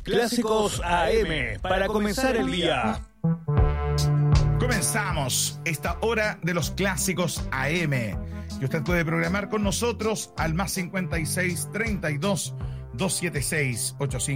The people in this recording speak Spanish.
Clásicos AM, para comenzar el día. Comenzamos esta hora de los Clásicos AM, que usted puede programar con nosotros al +56 32 276 85.